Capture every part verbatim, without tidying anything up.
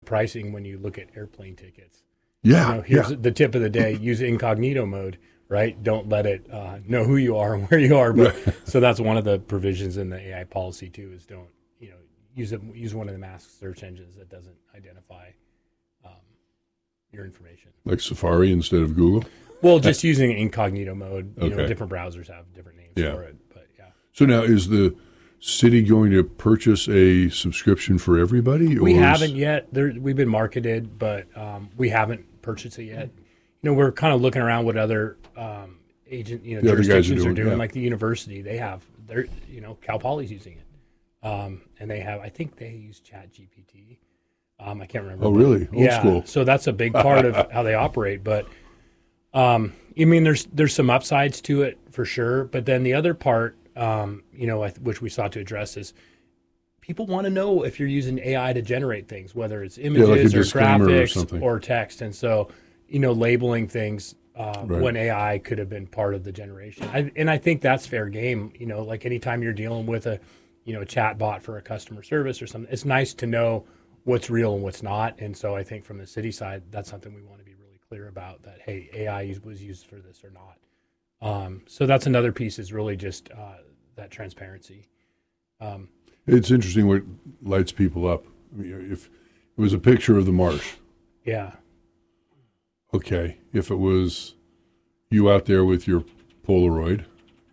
pricing when you look at airplane tickets. Yeah. You know, here's yeah. the tip of the day: use incognito mode. Right? Don't let it uh, know who you are and where you are. But so that's one of the provisions in the A I policy too. Is don't you know use it use one of the masked search engines that doesn't identify um, your information. Like Safari instead of Google. Well, just using incognito mode. You Okay. know, different browsers have different names Yeah. for it. But yeah. So now, is the city going to purchase a subscription for everybody? We or haven't is, yet. There, we've been marketed, but um, we haven't purchased it yet. You know, we're kind of looking around what other um, agent, you know, The other guys are jurisdictions are doing, doing. yeah. Like the university, they have, they're, you know, Cal Poly's using it, um, and they have. I think they use Chat G P T. Um, I can't remember. Oh, but- really? Old yeah. school. So that's a big part of how they operate. But um, I mean, there's there's some upsides to it for sure. But then the other part, um, you know, I- which we sought to address is. People want to know if you're using A I to generate things, whether it's images like a or disclaimer or graphics something. or text. And so, you know, labeling things uh, Right. when A I could have been part of the generation. I, and I think that's fair game. You know, like anytime you're dealing with a, you know, a chat bot for a customer service or something, it's nice to know what's real and what's not. And so I think from the city side, that's something we want to be really clear about that, hey, A I was used for this or not. Um, so that's another piece is really just uh, that transparency. Um, It's interesting what lights people up. I mean, if it was a picture of the marsh, yeah. okay. If it was you out there with your Polaroid,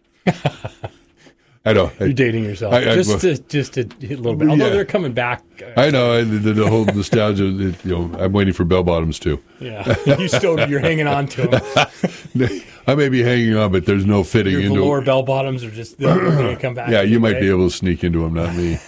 I know. You're dating yourself. I- I- just to just to hit a little bit. Although Yeah. they're coming back. uh, I know I, the, the whole nostalgia. It, you know, I'm waiting for bell bottoms too. Yeah. You still you're hanging on to them. I may be hanging on, but there's no fitting Your into. velour bell bottoms are just they're going to come back. Yeah, you might right? be able to sneak into them, not me.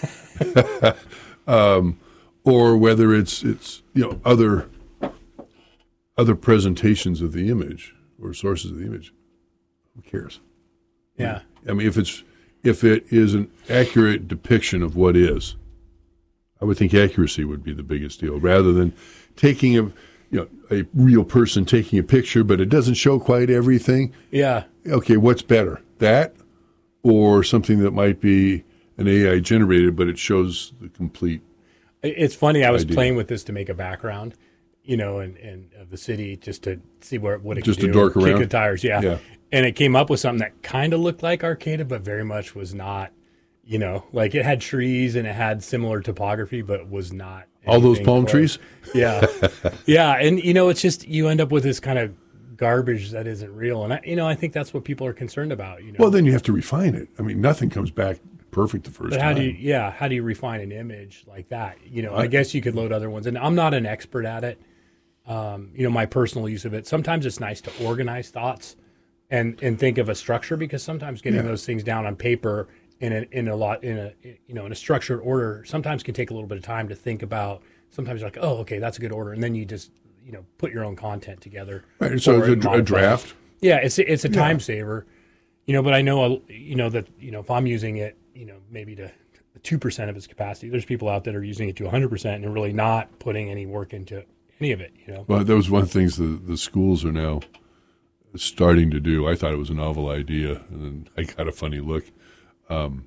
um, or whether it's it's you know other other presentations of the image or sources of the image. Who cares? Yeah. I mean, if it's if it is an accurate depiction of what is, I would think accuracy would be the biggest deal, rather than taking a you know a real person taking a picture, but it doesn't show quite everything. Yeah. Okay, what's better, that or something that might be an A I generated, but it shows the complete? It- It's funny. I was idea. playing with this to make a background, you know, and, and of the city just to see where what it Just could to do. dork Kick around? the tires. Yeah. Yeah. And it came up with something that kind of looked like Arcata, but very much was not. You know, like it had trees and it had similar topography, but was not. All those anything palm close. trees? Yeah. Yeah. And, you know, it's just you end up with this kind of garbage that isn't real. And, I, you know, I think that's what people are concerned about. You know, Well, then you have to refine it. I mean, nothing comes back perfect the first but how time. do you, yeah, how do you refine an image like that? You know, I guess you could load other ones. And I'm not an expert at it. Um, you know, my personal use of it. Sometimes it's nice to organize thoughts and, and think of a structure because sometimes getting Yeah. those things down on paper in a, in a lot, in a, you know, in a structured order sometimes can take a little bit of time to think about. Sometimes you're like, oh, okay, that's a good order. And then you just, you know, put your own content together. Right, so or it's a, it dra- a modifies. draft. Yeah, it's it's a Yeah. time saver, you know. But I know, uh, you know that you know if I'm using it, you know, maybe to two percent of its capacity. There's people out there that are using it to one hundred percent and really not putting any work into any of it. You know. Well, that was one of the things the, the schools are now starting to do. I thought it was a novel idea, and then I got a funny look. Um,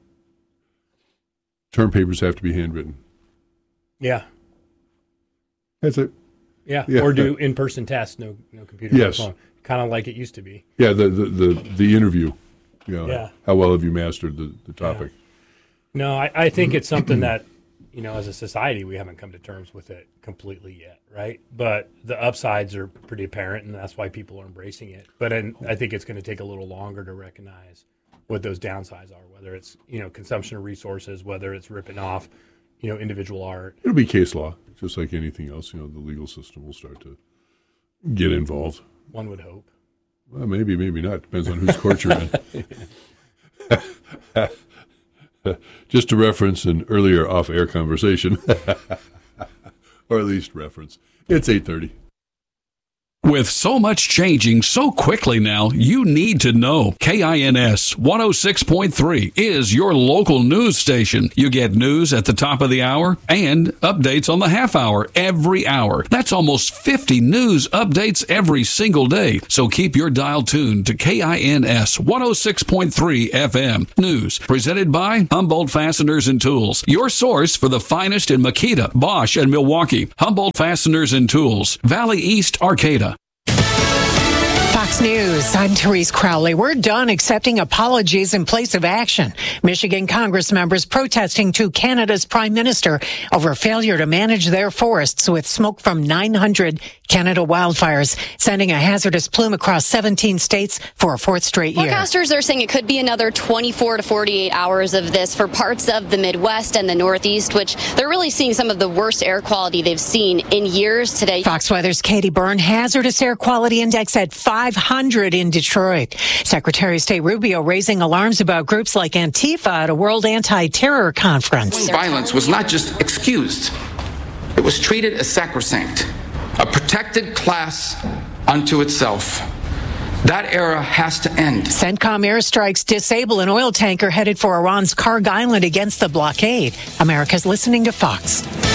term papers have to be handwritten. Yeah. That's it. Yeah. Yeah. Or do in-person tests, no no computer. Yes. phone, kind of like it used to be. Yeah, the the the, the interview. You know, Yeah. how well have you mastered the, the topic? No, I, I think it's something that, you know, as a society, we haven't come to terms with it completely yet, right? But the upsides are pretty apparent, and that's why people are embracing it. But in, I think it's going to take a little longer to recognize what those downsides are, whether it's, you know, consumption of resources, whether it's ripping off, you know, individual art. It'll be case law, just like anything else. You know, the legal system will start to get involved. One would hope. Well, maybe, maybe not. Depends on whose court you're in. Just to reference an earlier off-air conversation, or at least reference. It's eight thirty. With so much changing so quickly now, you need to know. K I N S one oh six point three is your local news station. You get news at the top of the hour and updates on the half hour every hour. That's almost fifty news updates every single day. So keep your dial tuned to K I N S one oh six point three F M. News presented by Humboldt Fasteners and Tools, your source for the finest in Makita, Bosch, and Milwaukee. Humboldt Fasteners and Tools, Valley East, Arcata. Fox News, I'm Therese Crowley. We're done accepting apologies in place of action. Michigan Congress members protesting to Canada's prime minister over failure to manage their forests with smoke from nine hundred Canada wildfires, sending a hazardous plume across seventeen states for a fourth straight year. Forecasters are saying it could be another twenty-four to forty-eight hours of this for parts of the Midwest and the Northeast, which they're really seeing some of the worst air quality they've seen in years today. Fox Weather's Katie Byrne, hazardous air quality index at five hundred in Detroit. Secretary of State Rubio raising alarms about groups like Antifa at a World Anti-Terror Conference. Violence was not just excused, it was treated as sacrosanct, a protected class unto itself. That era has to end. CENTCOM airstrikes disable an oil tanker headed for Iran's Karg Island against the blockade. America's listening to Fox.